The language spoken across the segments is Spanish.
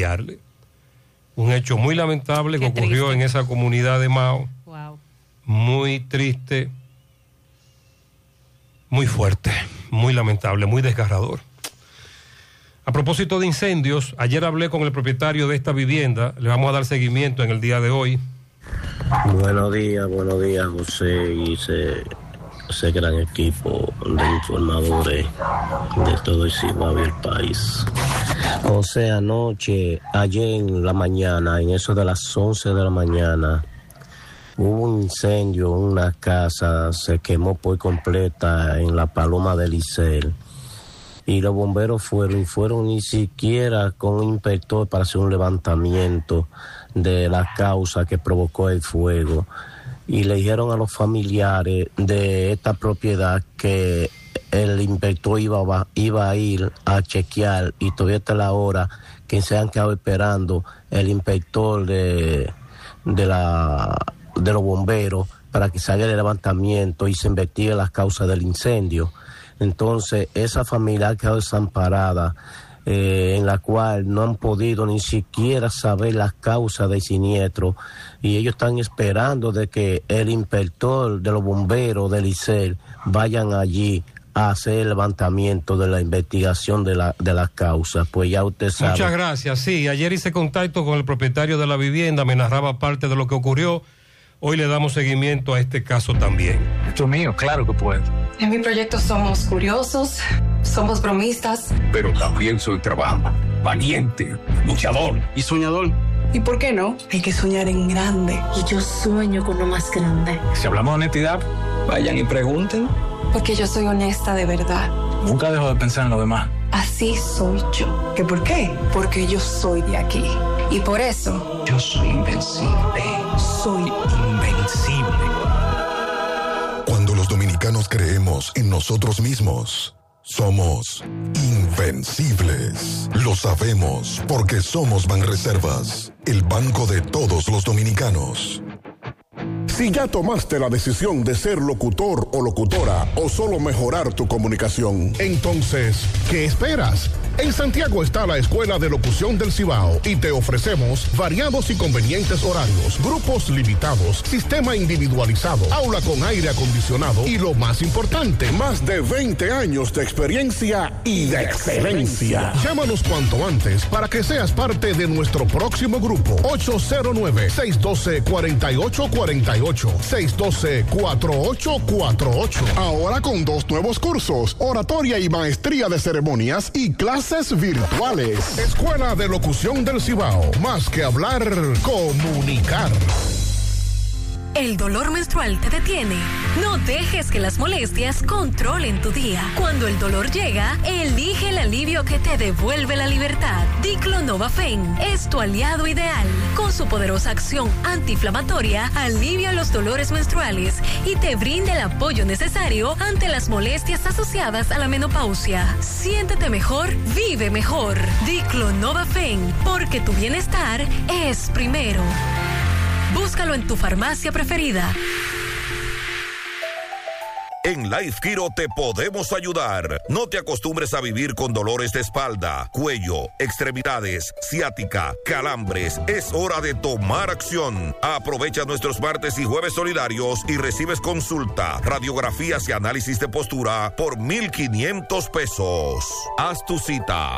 desearle. Un hecho muy lamentable que ocurrió en esa comunidad de Mao. Wow. Muy triste, muy fuerte, muy lamentable, muy desgarrador. A propósito de incendios, ayer hablé con el propietario de esta vivienda, le vamos a dar seguimiento en el día de hoy. Buenos días, José, y ese gran equipo de informadores de todo el Cibao y el país. José, ayer en la mañana, en eso de las 11 de la mañana, hubo un incendio en una casa, se quemó por completa en la Paloma del Licel. Y los bomberos fueron ni siquiera con un inspector para hacer un levantamiento de la causa que provocó el fuego. Y le dijeron a los familiares de esta propiedad que el inspector iba a ir a chequear, y todavía está la hora que se han quedado esperando el inspector de los bomberos para que salga el levantamiento y se investigue las causas del incendio. Entonces, esa familia ha quedado desamparada, en la cual no han podido ni siquiera saber las causas del siniestro, y ellos están esperando de que el inspector de los bomberos del Licey vayan allí a hacer el levantamiento de la investigación de las causas. Pues ya usted sabe. Muchas gracias. Sí, ayer hice contacto con el propietario de la vivienda, me narraba parte de lo que ocurrió. Hoy le damos seguimiento a este caso también. Esto es mío, claro que puedo. En mi proyecto somos curiosos, somos bromistas. Pero también soy trabajador, valiente, luchador y soñador. ¿Y por qué no? Hay que soñar en grande. Y yo sueño con lo más grande. Si hablamos de honestidad, Vayan y pregunten. Porque yo soy honesta de verdad. nunca dejo de pensar en lo demás. Así soy yo. ¿Qué por qué? Porque yo soy de aquí. Y por eso... Yo soy invencible. Soy invencible. Cuando los dominicanos creemos en nosotros mismos, somos invencibles. Lo sabemos porque somos Banreservas, el banco de todos los dominicanos. Si ya tomaste la decisión de ser locutor o locutora o solo mejorar tu comunicación, entonces, ¿qué esperas? En Santiago está la Escuela de Locución del Cibao y te ofrecemos variados y convenientes horarios, grupos limitados, sistema individualizado, aula con aire acondicionado y lo más importante, más de 20 años de experiencia y de excelencia. Llámanos cuanto antes para que seas parte de nuestro próximo grupo. 809-612-4848. 612-4848. Ahora con 2 nuevos cursos, oratoria y maestría de ceremonias y clases virtuales. Escuela de Locución del Cibao. Más que hablar, comunicar. ¿El dolor menstrual te detiene? No dejes que las molestias controlen tu día. Cuando el dolor llega, elige el alivio que te devuelve la libertad. Diclonova-Fen es tu aliado ideal. Con su poderosa acción antiinflamatoria, alivia los dolores menstruales y te brinda el apoyo necesario ante las molestias asociadas a la menopausia. Siéntete mejor, vive mejor. Diclonova-Fen, porque tu bienestar es primero. Búscalo en tu farmacia preferida. En Life Kiro te podemos ayudar. No te acostumbres a vivir con dolores de espalda, cuello, extremidades, ciática, calambres. Es hora de tomar acción. Aprovecha nuestros martes y jueves solidarios y recibes consulta, radiografías y análisis de postura por $1,500. Haz tu cita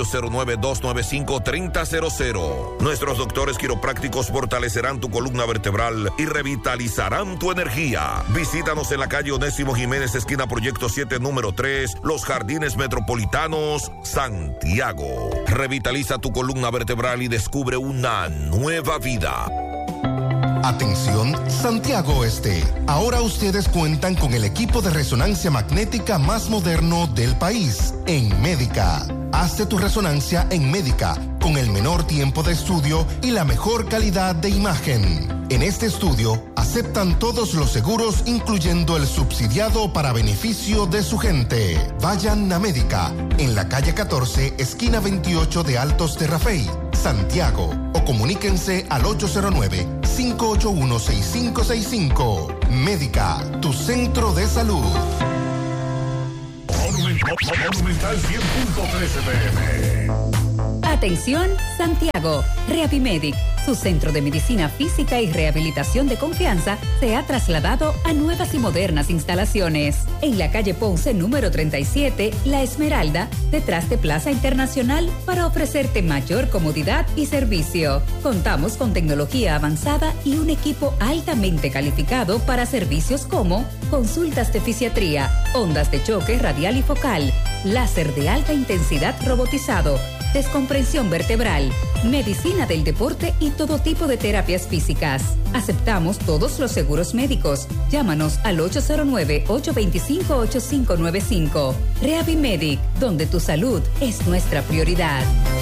809-295-3000. Nuestros doctores quiroprácticos fortalecerán tu columna vertebral y revitalizarán tu energía. Visítanos en la calle Onésimo Jiménez, esquina Proyecto 7, número 3, Los Jardines Metropolitanos, Santiago. Revitaliza tu columna vertebral y descubre una nueva vida. Atención, Santiago Este. Ahora ustedes cuentan con el equipo de resonancia magnética más moderno del país, en Médica. Hazte tu resonancia en Médica, con el menor tiempo de estudio y la mejor calidad de imagen. En este estudio, aceptan todos los seguros, incluyendo el subsidiado para beneficio de su gente. Vayan a Médica, en la calle 14, esquina 28 de Altos de Rafey, Santiago. O comuníquense al 809-581-6565. Médica, tu centro de salud. Monumental 100.13 PM. Atención, Santiago. Reavimedic, su centro de medicina física y rehabilitación de confianza, se ha trasladado a nuevas y modernas instalaciones. En la calle Ponce, número 37, La Esmeralda, detrás de Plaza Internacional, para ofrecerte mayor comodidad y servicio. Contamos con tecnología avanzada y un equipo altamente calificado para servicios como consultas de fisiatría, ondas de choque radial y focal, láser de alta intensidad robotizado, descompresión vertebral, medicina del deporte y todo tipo de terapias físicas. Aceptamos todos los seguros médicos. Llámanos al 809-825-8595. Reavimedic, donde tu salud es nuestra prioridad.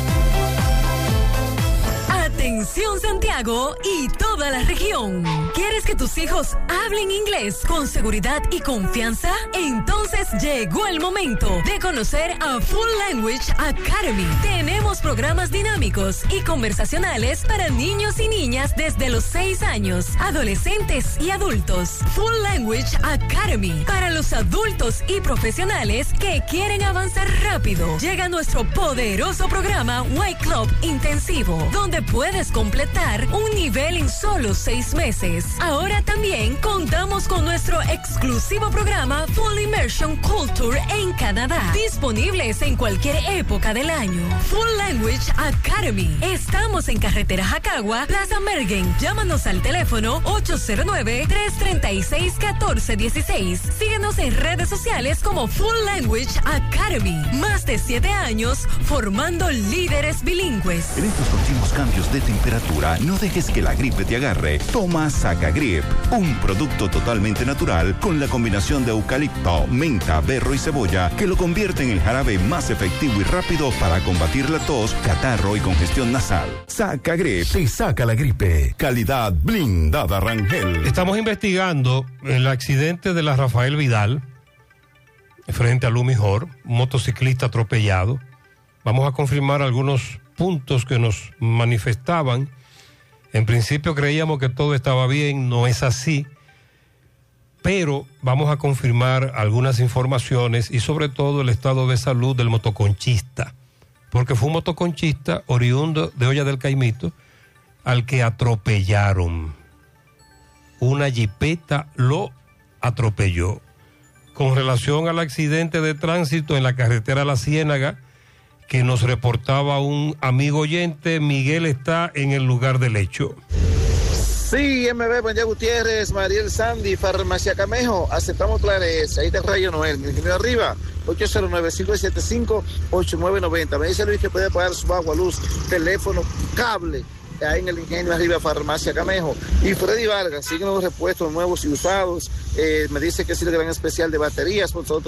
Atención Santiago y toda la región. ¿Quieres que tus hijos hablen inglés con seguridad y confianza? Entonces llegó el momento de conocer a Full Language Academy. Tenemos programas dinámicos y conversacionales para niños y niñas desde los 6 años, adolescentes y adultos. Full Language Academy para los adultos y profesionales que quieren avanzar rápido. Llega nuestro poderoso programa White Club Intensivo, donde puedes completar un nivel en solo 6 meses. Ahora también contamos con nuestro exclusivo programa Full Immersion Culture en Canadá, disponibles en cualquier época del año. Full Language Academy. Estamos en carretera Jacagua, Plaza Mergen. Llámanos al teléfono 809-336-1416. Síguenos en redes sociales como Full Language Academy. Más de 7 años formando líderes bilingües. En estos continuos cambios de temperatura, no dejes que la gripe te agarre. Toma Sacagrip, un producto totalmente natural con la combinación de eucalipto, menta, berro y cebolla que lo convierte en el jarabe más efectivo y rápido para combatir la tos, catarro y congestión nasal. Sacagrip te saca la gripe. Calidad blindada Rangel. Estamos investigando el accidente de la Rafael Vidal frente a Lumijor, un motociclista atropellado. Vamos a confirmar algunos puntos que nos manifestaban. En principio creíamos que todo estaba bien, no es así, pero vamos a confirmar algunas informaciones y sobre todo el estado de salud del motoconchista, porque fue un motoconchista oriundo de Olla del Caimito al que atropellaron. Una jipeta lo atropelló. Con relación al accidente de tránsito en la carretera La Ciénaga, que nos reportaba un amigo oyente, Miguel está en el lugar del hecho. Sí, MB, buen día Gutiérrez, Mariel Sandy, Farmacia Camejo, aceptamos clares, ahí está Rayo Noel, mi ingeniero arriba, 809-575-8990. Me dice Luis que puede pagar su agua, luz, teléfono, cable, ahí en el ingenio arriba, Farmacia Camejo. Y Freddy Vargas, siguen los repuestos nuevos y usados. Me dice que es el gran especial de baterías por solo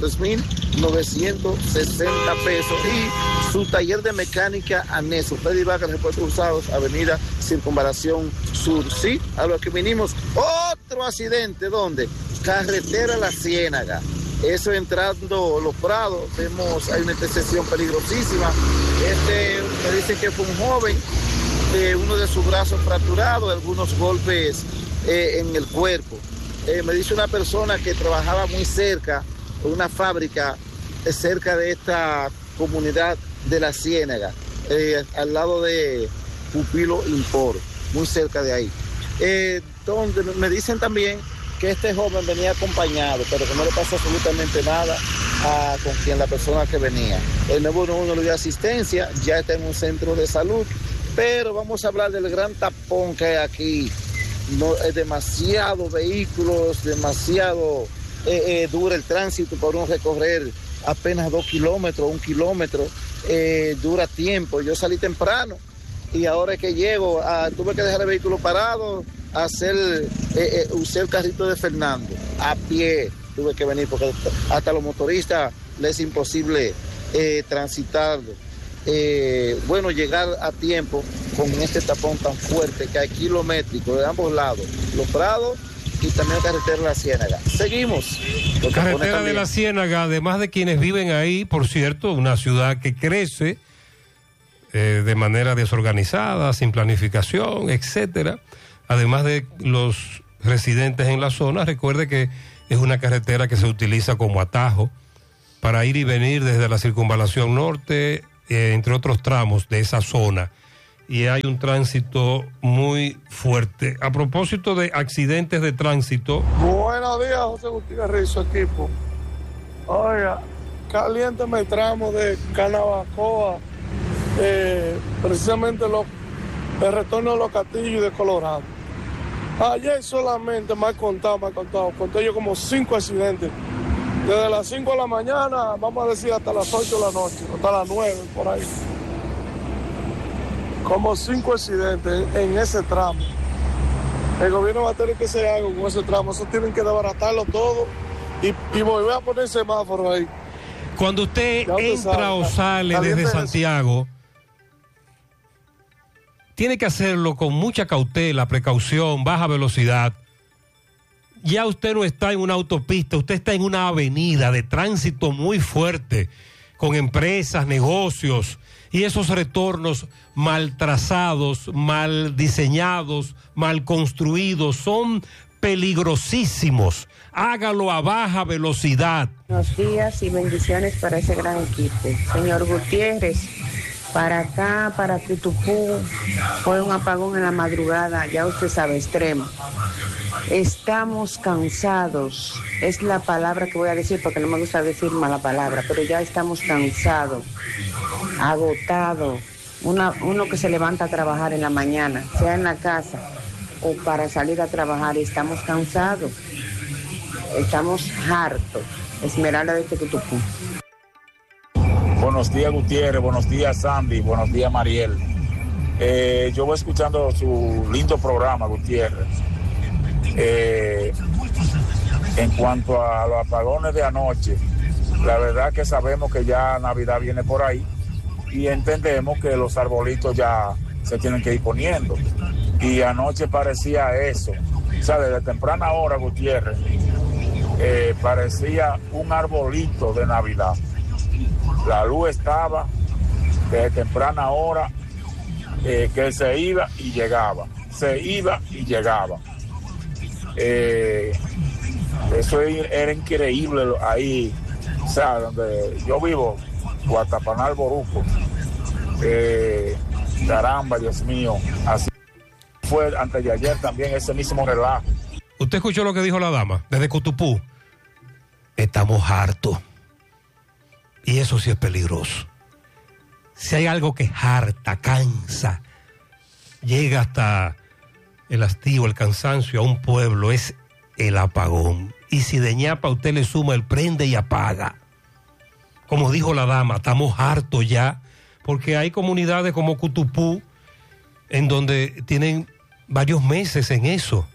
3,960 pesos. Y su taller de mecánica anexo. Freddy Vargas, repuestos usados, Avenida Circunvalación Sur. Sí, a lo que vinimos. Otro accidente, ¿dónde? Carretera La Ciénaga. Eso entrando Los Prados, vemos, hay una intersección peligrosísima. Me dice que fue un joven, uno de sus brazos fracturado, algunos golpes en el cuerpo. Me dice una persona que trabajaba muy cerca, en una fábrica cerca de esta comunidad de La Ciénaga, al lado de Pupilo Import, muy cerca de ahí. Donde me dicen también que este joven venía acompañado, pero que no le pasó absolutamente nada con quien la persona que venía. El 911 le dio asistencia, ya está en un centro de salud. Pero vamos a hablar del gran tapón que hay aquí. No, es demasiado vehículos, demasiado dura el tránsito por uno recorrer apenas 2 kilómetros, 1 kilómetro. Dura tiempo. Yo salí temprano y ahora que llego, tuve que dejar el vehículo parado, usé el carrito de Fernando. A pie tuve que venir porque hasta los motoristas les es imposible transitarlo. Llegar a tiempo con este tapón tan fuerte que hay kilométrico de ambos lados, Los Prados y también carretera de La Ciénaga. Seguimos. Carretera de La Ciénaga, además de quienes viven ahí, por cierto, una ciudad que crece de manera desorganizada, sin planificación, etcétera. Además de los residentes en la zona, recuerde que es una carretera que se utiliza como atajo para ir y venir desde la Circunvalación Norte entre otros tramos de esa zona, y hay un tránsito muy fuerte. A propósito de accidentes de tránsito. Buenos días, José Gutiérrez y su equipo. Oiga, caliéntame el tramo de Canabacoa, precisamente el retorno de Los Castillos y de Colorado. Ayer solamente me ha contado, conté yo como 5 accidentes. Desde las 5 de la mañana, vamos a decir, hasta las 8 de la noche, hasta las 9, por ahí. Como 5 accidentes en ese tramo. El gobierno va a tener que hacer algo con ese tramo. Eso tienen que desbaratarlo todo y volver a poner semáforo ahí. Cuando usted entra o sale desde Santiago, tiene que hacerlo con mucha cautela, precaución, baja velocidad. Ya usted no está en una autopista, usted está en una avenida de tránsito muy fuerte, con empresas, negocios, y esos retornos mal trazados, mal diseñados, mal construidos, son peligrosísimos. Hágalo a baja velocidad. Buenos días y bendiciones para ese gran equipo. Señor Gutiérrez, para acá, para Cutupú, fue un apagón en la madrugada, ya usted sabe, extremo. Estamos cansados, es la palabra que voy a decir porque no me gusta decir mala palabra, pero ya estamos cansados, agotados. Uno que se levanta a trabajar en la mañana, sea en la casa o para salir a trabajar, estamos cansados, estamos hartos. Esmeralda de Tecutupú. Buenos días, Gutiérrez, buenos días, Sandy, buenos días, Mariel. Yo voy escuchando su lindo programa, Gutiérrez. En cuanto a los apagones de anoche, la verdad que sabemos que ya Navidad viene por ahí y entendemos que los arbolitos ya se tienen que ir poniendo. Y anoche parecía eso. O sea, desde temprana hora, Gutiérrez, parecía un arbolito de Navidad. La luz estaba desde temprana hora, que se iba y llegaba, se iba y llegaba. Eso era increíble ahí, o sea, donde yo vivo, Guatapanal, Boruco. Caramba, Dios mío, así fue antes de ayer también ese mismo relajo. ¿Usted escuchó lo que dijo la dama desde Cutupú? Estamos hartos. Y eso sí es peligroso. Si hay algo que harta, cansa, llega hasta el hastío, el cansancio a un pueblo, es el apagón. Y si de ñapa usted le suma el prende y apaga. Como dijo la dama, estamos hartos ya, porque hay comunidades como Cutupú en donde tienen varios meses en eso.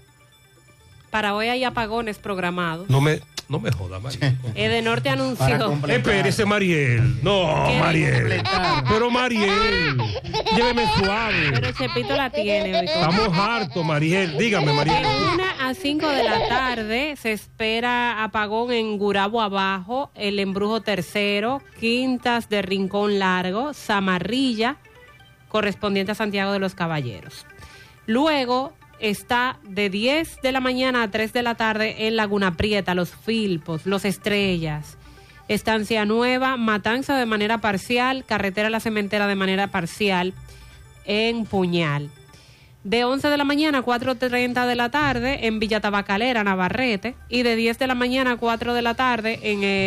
Para hoy hay apagones programados. No me joda, Mariel. Edenorte anunció. Espérese, Mariel. No, Mariel. Pero Mariel, lléveme suave. Pero Chepito la tiene hoy. Estamos hartos, Mariel. Dígame, Mariel. De 1 a 5 de la tarde se espera apagón en Gurabo Abajo, El Embrujo Tercero, Quintas de Rincón Largo, Zamarrilla, correspondiente a Santiago de los Caballeros. Luego está de 10 de la mañana a 3 de la tarde en Laguna Prieta, Los Filpos, Los Estrellas, Estancia Nueva, Matanza de manera parcial, Carretera La Cementera de manera parcial, en Puñal. De 11 de la mañana a 4:30 de la tarde en Villa Tabacalera, Navarrete, y de 10 de la mañana a 4 de la tarde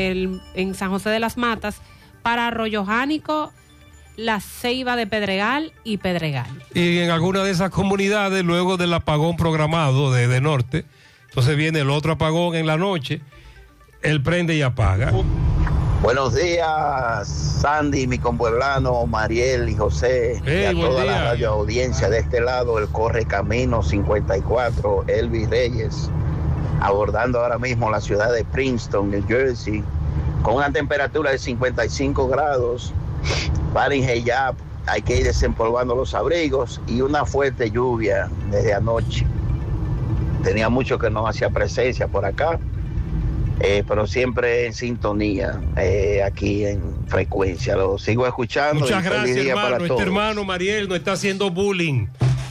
en San José de las Matas, para Arroyo Jánico, La Ceiba de Pedregal y Pedregal. Y en alguna de esas comunidades, luego del apagón programado de norte, entonces viene el otro apagón en la noche, él prende y apaga. Buenos días, Sandy, mi compueblano, Mariel y José, y a toda la radio audiencia de este lado, el Corre Camino 54, Elvis Reyes, abordando ahora mismo la ciudad de Princeton, New Jersey, con una temperatura de 55 grados. Fahrenheit, ya hay que ir desempolvando los abrigos y una fuerte lluvia desde anoche. Tenía mucho que no hacía presencia por acá, pero siempre en sintonía aquí en frecuencia. Lo sigo escuchando. Muchas gracias, hermano. Este hermano Mariel no está haciendo bullying.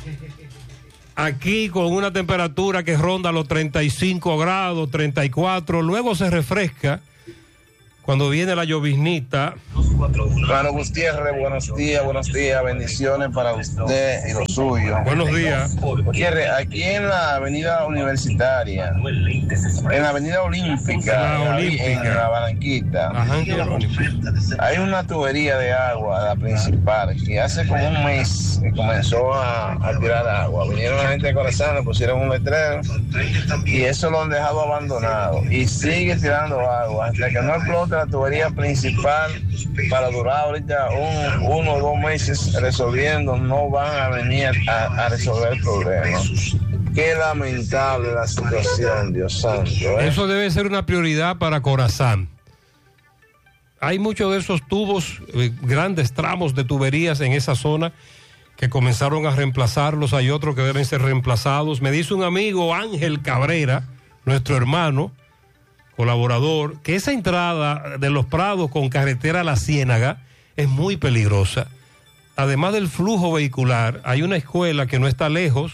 Aquí con una temperatura que ronda los 35 grados, 34, luego se refresca cuando viene la lloviznita. Claro, Gutiérrez, buenos días, bendiciones para usted y los suyos. Buenos días. Gutiérrez, aquí en la avenida Universitaria, en la avenida Olímpica, en la Barranquita, hay una tubería de agua, la principal, que hace como un mes que comenzó a tirar agua. Vinieron la gente de Corazán, le pusieron un letrero y eso lo han dejado abandonado y sigue tirando agua hasta que no explote la tubería principal para durar ahorita 1 o 2 meses resolviendo. No van a venir a resolver el problema. Qué lamentable la situación, Dios santo, ¿eh? Eso debe ser una prioridad para Corazán. Hay muchos de esos tubos, grandes tramos de tuberías en esa zona que comenzaron a reemplazarlos. Hay otros que deben ser reemplazados. Me dice un amigo, Ángel Cabrera, nuestro hermano, colaborador, que esa entrada de Los Prados con carretera a La Ciénaga es muy peligrosa. Además del flujo vehicular, hay una escuela que no está lejos,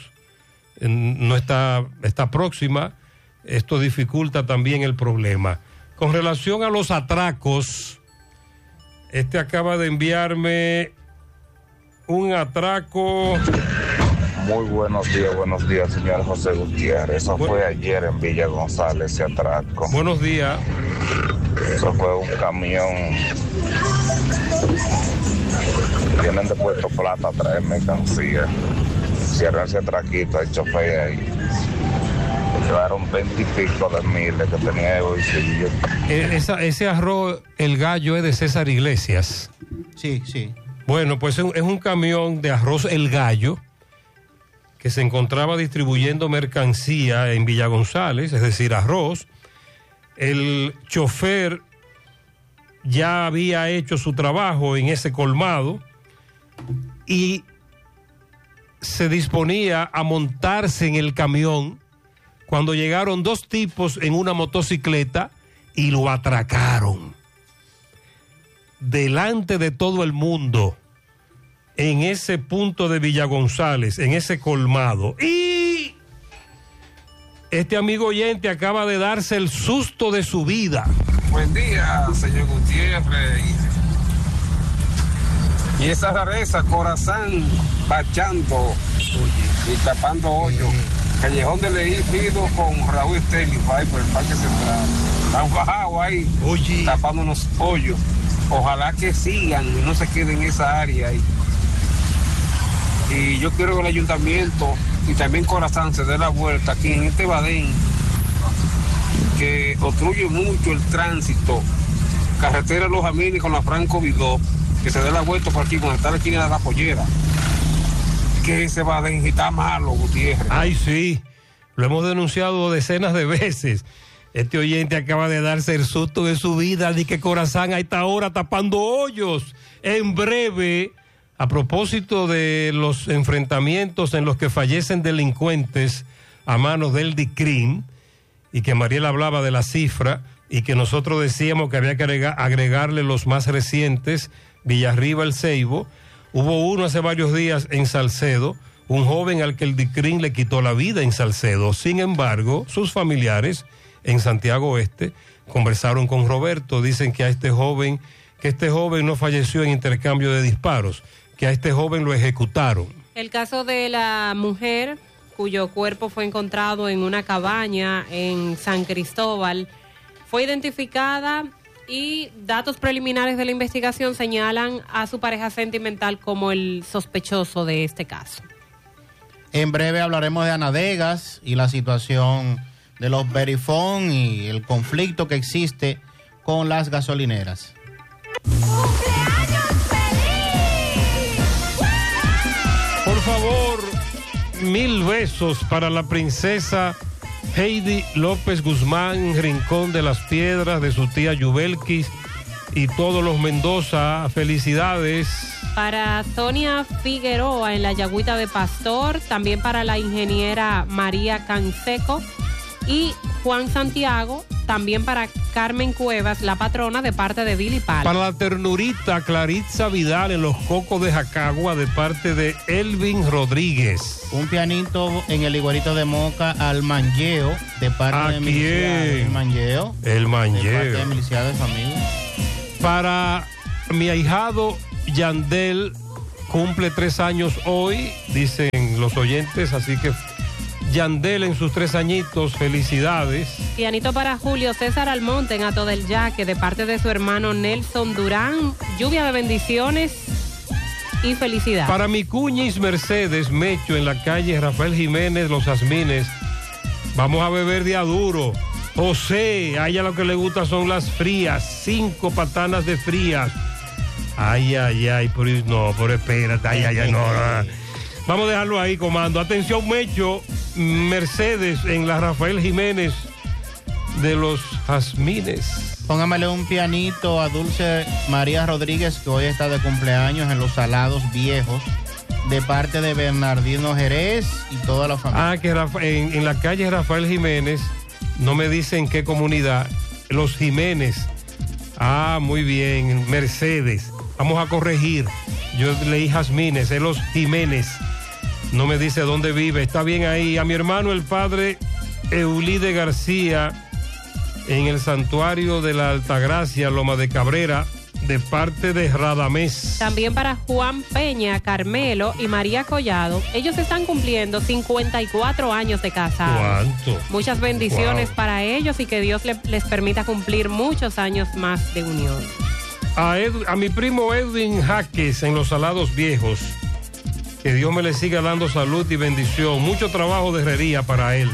está próxima. Esto dificulta también el problema. Con relación a los atracos, acaba de enviarme un atraco. Muy buenos días, señor José Gutiérrez. Eso fue ayer en Villa González, ese atraco. Buenos días. Eso fue un camión. Tienen de Puerto Plata a traer mercancía. Cierran ese atraquito, el chofer ahí. Llevaron 20 y pico de miles que tenía de bolsillo. Ese arroz, el gallo, es de César Iglesias. Sí. Bueno, pues es un camión de arroz El Gallo que se encontraba distribuyendo mercancía en Villa González, es decir, arroz. El chofer ya había hecho su trabajo en ese colmado y se disponía a montarse en el camión cuando llegaron 2 tipos en una motocicleta y lo atracaron delante de todo el mundo en ese punto de Villa González, en ese colmado. Y este amigo oyente acaba de darse el susto de su vida. Buen día, señor Gutiérrez. Y esa rareza, Corazán, bachando y tapando hoyos. Callejón de Leído con Raúl Sterling, ahí por el Parque Central. Están bajados ahí, tapando unos hoyos. Ojalá que sigan y no se queden en esa área ahí. Y yo quiero que el ayuntamiento y también Corazán se dé la vuelta aquí en este Badén, que obstruye mucho el tránsito. Carretera Los Amines con la Franco Vidó, que se dé la vuelta por aquí, cuando está la esquina de la Pollera. Que ese Badén está malo, Gutiérrez. Ay, sí, lo hemos denunciado decenas de veces. Este oyente acaba de darse el susto de su vida, de que Corazán a esta hora tapando hoyos. En breve, a propósito de los enfrentamientos en los que fallecen delincuentes a manos del DICRIM, y que Mariel hablaba de la cifra, y que nosotros decíamos que había que agregarle los más recientes, Villarriba, El Ceibo. Hubo uno hace varios días en Salcedo, un joven al que el DICRIM le quitó la vida en Salcedo. Sin embargo, sus familiares en Santiago Oeste conversaron con Roberto, dicen que este joven no falleció en intercambio de disparos, que a este joven lo ejecutaron. El caso de la mujer cuyo cuerpo fue encontrado en una cabaña en San Cristóbal fue identificada y datos preliminares de la investigación señalan a su pareja sentimental como el sospechoso de este caso. En breve hablaremos de Anadegas y la situación de los Verifone y el conflicto que existe con las gasolineras. Por favor, 1000 besos para la princesa Heidi López Guzmán, Rincón de las Piedras, de su tía Yubelkis y todos los Mendoza. Felicidades. Para Sonia Figueroa en la Yagüita de Pastor, también para la ingeniera María Canseco y Juan Santiago, también para Carmen Cuevas, la patrona, de parte de Billy Pal. Para la ternurita Claritza Vidal en Los Cocos de Jacagua, de parte de Elvin Rodríguez. Un pianito en el Igualito de Moca al Manlleo, de parte de Miliciades. El Manlleo. De parte de Miliciades, amigos. Para mi ahijado Yandel cumple 3 años hoy, dicen los oyentes, así que Yandel en sus 3 añitos, felicidades. Pianito para Julio César Almonte en Ato del Yaque, de parte de su hermano Nelson Durán. Lluvia de bendiciones y felicidad. Para mi cuñis Mercedes Mecho en la calle Rafael Jiménez, Los Jazmines. Vamos a beber de a duro. José, a ella lo que le gusta son las frías, 5 patanas de frías. Ay, pero espérate, no. Vamos a dejarlo ahí, comando. Atención, Mecho, Mercedes en la Rafael Jiménez de Los Jazmines. Póngamele un pianito a Dulce María Rodríguez, que hoy está de cumpleaños en Los Salados Viejos, de parte de Bernardino Jerez y toda la familia. Que en la calle Rafael Jiménez, no me dicen qué comunidad, Los Jiménez. Muy bien, Mercedes. Vamos a corregir. Yo leí Jazmines, es Los Jiménez. No me dice dónde vive. Está bien ahí. A mi hermano, el padre Eulide García, en el Santuario de la Altagracia, Loma de Cabrera, de parte de Radamés. También para Juan Peña, Carmelo y María Collado. Ellos están cumpliendo 54 años de casados. ¿Cuánto? Muchas bendiciones para ellos y que Dios les permita cumplir muchos años más de unión. A mi primo Edwin Jaques en Los Salados Viejos, que Dios me le siga dando salud y bendición. Mucho trabajo de herrería para él.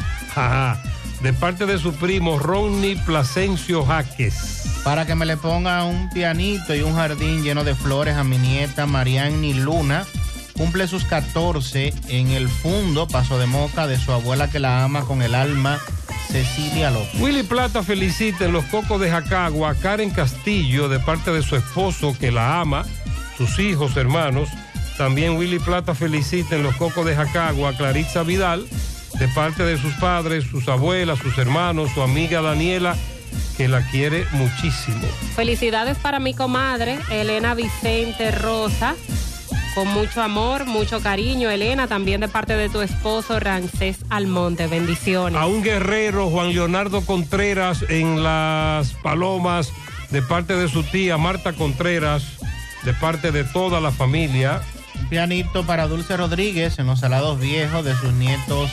De parte de su primo Ronnie Plasencio Jaques. Para que me le ponga un pianito y un jardín lleno de flores a mi nieta Marianny Luna. Cumple sus 14 en el Fundo, Paso de Moca, de su abuela que la ama con el alma, Cecilia López. Willy Plata felicita en Los Cocos de Jacagua a Karen Castillo, de parte de su esposo que la ama, sus hijos, hermanos. También Willy Plata felicita en Los Cocos de Jacagua a Claritza Vidal, de parte de sus padres, sus abuelas, sus hermanos, su amiga Daniela, que la quiere muchísimo. Felicidades para mi comadre, Elena Vicente Rosa, con mucho amor, mucho cariño. Elena, también de parte de tu esposo, Rancés Almonte. Bendiciones. A un guerrero, Juan Leonardo Contreras, en Las Palomas, de parte de su tía Marta Contreras, de parte de toda la familia. Un pianito para Dulce Rodríguez en Los Salados Viejos, de sus nietos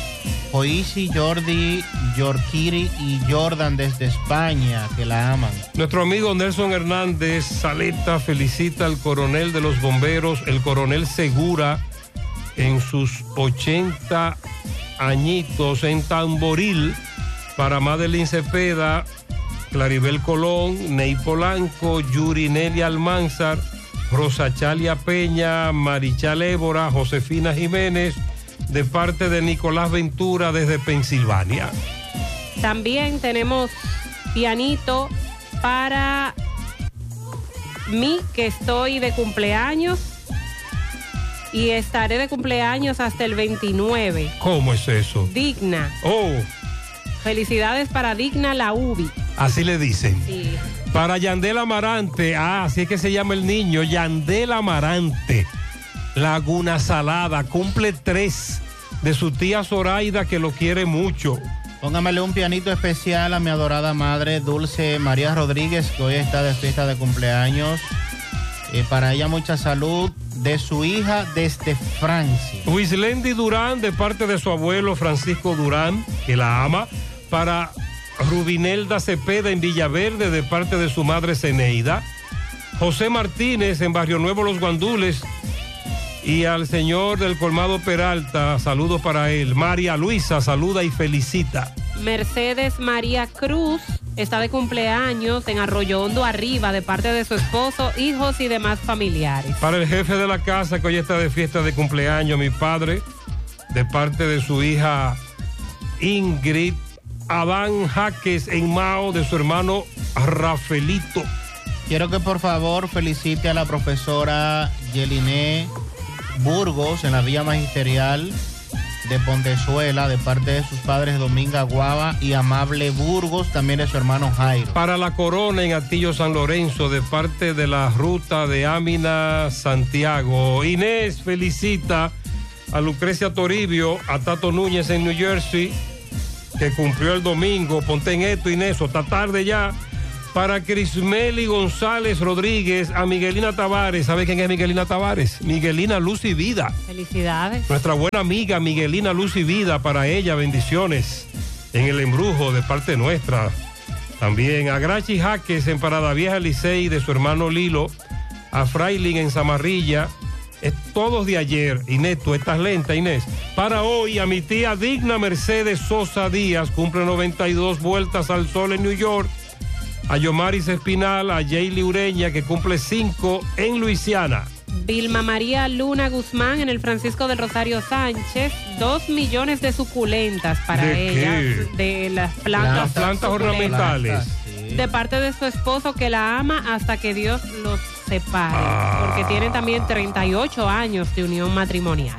Joisi, Jordi, Yorkiri y Jordan desde España, que la aman. Nuestro amigo Nelson Hernández Saleta felicita al coronel de los bomberos, el coronel Segura, en sus 80 añitos en Tamboril. Para Madeline Cepeda, Claribel Colón, Ney Polanco, Yurinelli Almanzar, Rosa Chalia Peña, Marichal Évora, Josefina Jiménez, de parte de Nicolás Ventura desde Pensilvania. También tenemos pianito para mí, que estoy de cumpleaños y estaré de cumpleaños hasta el 29. ¿Cómo es eso? Digna. Felicidades para Digna la Ubi. Así le dicen. Sí. Para Yandel Amarante, así es que se llama el niño, Yandel Amarante, Laguna Salada, cumple 3, de su tía Zoraida, que lo quiere mucho. Póngamele un pianito especial a mi adorada madre, Dulce María Rodríguez, que hoy está de fiesta de cumpleaños. Para ella mucha salud, de su hija desde Francia. Wislendi Durán, de parte de su abuelo Francisco Durán, que la ama. Para Rubinelda Cepeda en Villaverde, de parte de su madre Zeneida. José Martínez en Barrio Nuevo Los Guandules, y al señor del Colmado Peralta, saludos para él. María Luisa saluda y felicita. Mercedes María Cruz está de cumpleaños en Arroyo Hondo Arriba, de parte de su esposo, hijos y demás familiares. Para el jefe de la casa, que hoy está de fiesta de cumpleaños, mi padre, de parte de su hija Ingrid. Adán Jaques en Mao, de su hermano Rafaelito. Quiero que por favor felicite a la profesora Yeliné Burgos en la Villa Magisterial de Pontezuela, de parte de sus padres Dominga Guava y Amable Burgos, también de su hermano Jairo. Para la Corona en Atillo San Lorenzo, de parte de la ruta de Ámina Santiago. Inés felicita a Lucrecia Toribio, a Tato Núñez en New Jersey, que cumplió el domingo. Ponte en esto, Inés, está tarde ya. Para Crismeli González Rodríguez, a Miguelina Tavares. ¿Sabe quién es Miguelina Tavares? Miguelina Luz y Vida. Felicidades. Nuestra buena amiga Miguelina Luz y Vida, para ella, bendiciones en el embrujo de parte nuestra. También a Grachi Jaques en Parada Vieja Licey, de su hermano Lilo. A Frailin en Zamarrilla. Es todos de ayer. Inés, tú estás lenta, Inés. Para hoy, a mi tía Digna Mercedes Sosa Díaz, cumple 92 vueltas al sol en New York. A Yomaris Espinal, a Jayli Ureña, que cumple 5 en Luisiana. Vilma María Luna Guzmán en el Francisco del Rosario Sánchez, 2 millones de suculentas para ¿De ella, qué? de las plantas, ornamentales. de parte de su esposo, que la ama hasta que Dios los separe, porque tienen también 38 años de unión matrimonial.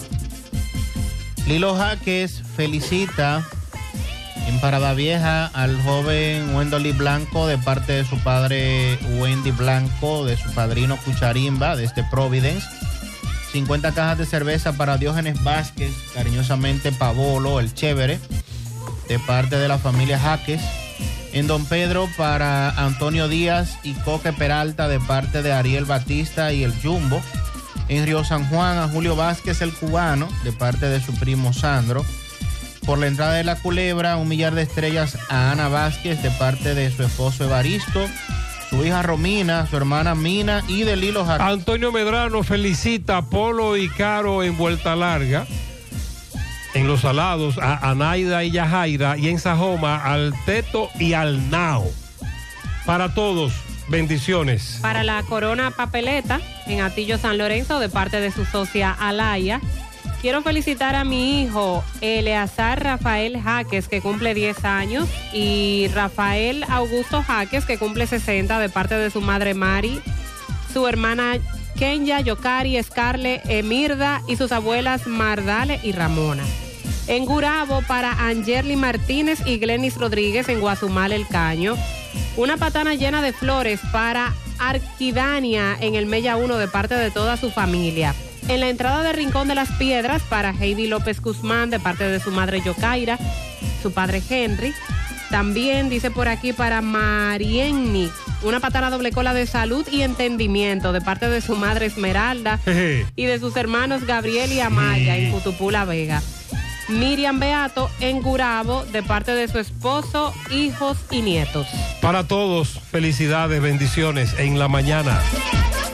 Lilo Jaques felicita en Parada Vieja al joven Wendolly Blanco de parte de su padre Wendy Blanco, de su padrino Cucharimba, desde Providence. 50 cajas de cerveza para Diógenes Vázquez, cariñosamente Pavolo, el chévere, de parte de la familia Jaques. En Don Pedro para Antonio Díaz y Coque Peralta, de parte de Ariel Batista y el Jumbo. En Río San Juan a Julio Vázquez, el cubano, de parte de su primo Sandro. Por la entrada de La Culebra, 1 millar de estrellas a Ana Vázquez, de parte de su esposo Evaristo, su hija Romina, su hermana Mina y de Lilo Jaques. Antonio Medrano felicita a Polo y Caro en Vuelta Larga. En Los Salados a Anaida y Yajaira. Y en Sajoma al Teto y al Nao. Para todos, bendiciones. Para la Corona Papeleta en Atillo San Lorenzo, de parte de su socia Alaya. Quiero felicitar a mi hijo Eleazar Rafael Jaques, que cumple 10 años, y Rafael Augusto Jaques, que cumple 60, de parte de su madre Mari, su hermana Kenya, Yocari, Scarlett, Emirda y sus abuelas Mardale y Ramona. En Gurabo para Angerly Martínez y Glenis Rodríguez en Guazumal El Caño. Una patana llena de flores para Arquidania en el Mella 1, de parte de toda su familia. En la entrada de Rincón de las Piedras para Heidi López Guzmán, de parte de su madre Yocaira, su padre Henry. También dice por aquí para Marienni, una patana doble cola de salud y entendimiento, de parte de su madre Esmeralda y de sus hermanos Gabriel y Amaya en Cutupú La Vega. Miriam Beato en Gurabo, de parte de su esposo, hijos y nietos. Para todos, felicidades, bendiciones en la mañana.